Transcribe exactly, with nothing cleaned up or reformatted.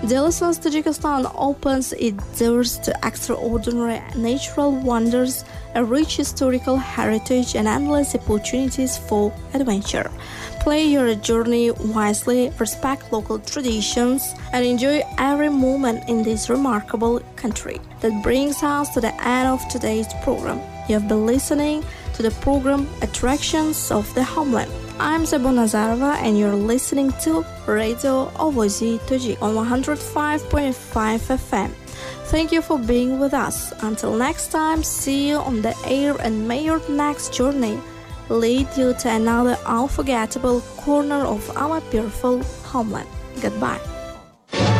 Dear listeners, Tajikistan opens its doors to extraordinary natural wonders, a rich historical heritage, and endless opportunities for adventure. Play your journey wisely, respect local traditions, and enjoy every moment in this remarkable country. That brings us to the end of today's program. You have been listening to the program Attractions of the Homeland. I'm Zabuna Nazarova, and you're listening to Radio Ovozi Tajik on one oh five point five F M. Thank you for being with us. Until next time, see you on the air, and may your next journey lead you to another unforgettable corner of our beautiful homeland. Goodbye.